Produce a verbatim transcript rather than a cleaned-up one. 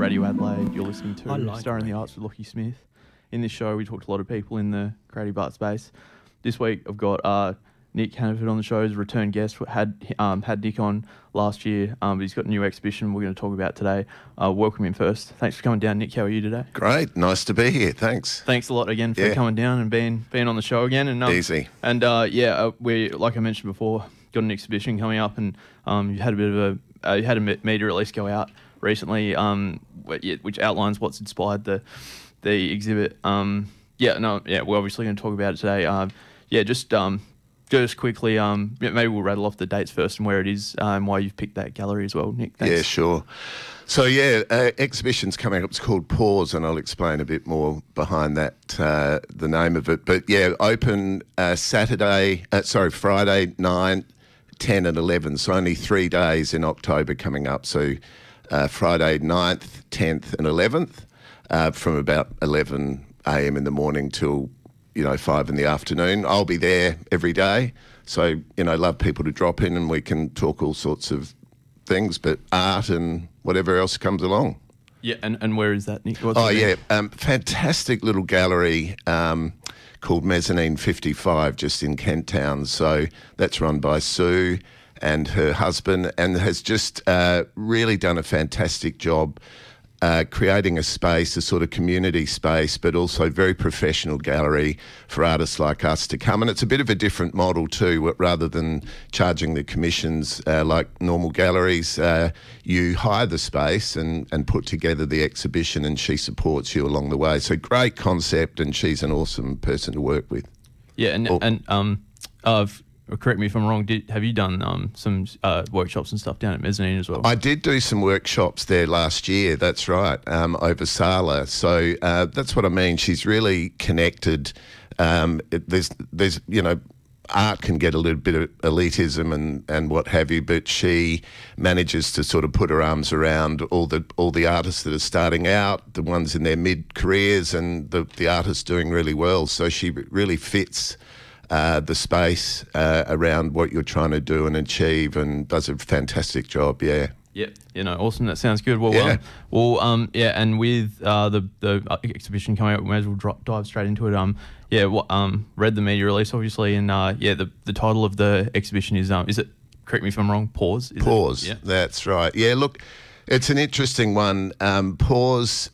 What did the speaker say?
Radio Adelaide. You're listening to like Star in the radio. Arts with Lockie Smith. In this show, we talked to a lot of people in the creative art space. This week, I've got uh, Nick Hannaford on the show as a return guest. Had um, had Nick on last year, um, but he's got a new exhibition we're going to talk about today. Uh, welcome him first. Thanks for coming down, Nick. How are you today? Great, nice to be here. Thanks. Thanks a lot again for Yeah. coming down and being being on the show again. And um, Easy. And uh, yeah, uh, we like I mentioned before, got an exhibition coming up, and um, you had a bit of a uh, you had a me- media release go out recently, um, wh- yeah, which outlines what's inspired the the exhibit. Um, yeah, no, yeah, we're obviously going to talk about it today. Um, yeah, just um, just quickly, um, yeah, maybe we'll rattle off the dates first and where it is, uh, and why you've picked that gallery as well, Nick. Thanks. Yeah, sure. So, yeah, uh, exhibition's coming up. It's called Pause, and I'll explain a bit more behind that, uh, the name of it. But, yeah, open uh, Saturday, uh, sorry, Friday, nine, ten and eleven. So only three days in October coming up. So uh, Friday, ninth, tenth and eleventh uh, from about eleven a.m. in the morning till, you know, five in the afternoon. I'll be there every day. So, you know, love people to drop in and we can talk all sorts of things, but art and whatever else comes along. Yeah, and, and where is that, Nick? What's Oh, the yeah, name? um, fantastic little gallery um, called Mezzanine fifty-five just in Kent Town. So that's run by Sue and her husband, and has just uh, really done a fantastic job Uh, creating a space, a sort of community space, but also very professional gallery for artists like us to come. And it's a bit of a different model too, wh- rather than charging the commissions uh, like normal galleries. Uh, you hire the space and, and put together the exhibition, and she supports you along the way. So great concept, and she's an awesome person to work with. Yeah, and Or- and um, uh, f- correct me if I'm wrong. Did have you done um some uh, workshops and stuff down at Mezzanine as well? I did do some workshops there last year, that's right, um, over Sala. So uh, that's what I mean. She's really connected. Um, it, there's, there's, you know, art can get a little bit of elitism and, and what have you, but she manages to sort of put her arms around all the all the artists that are starting out, the ones in their mid-careers, and the, the artists doing really well. So she really fits Uh, the space uh, around what you're trying to do and achieve, and does a fantastic job. Yeah. Yeah, you know, awesome. That sounds good. Well, Yeah. um, well, um, yeah, and with uh, the the uh, exhibition coming up, we may as well drop, dive straight into it. Um, yeah, what um, read the media release obviously, and uh, yeah, the the title of the exhibition is um, is it? Correct me if I'm wrong. Pause. Is Pause. It? Yeah. That's right. Yeah. Look, it's an interesting one. Um, Pause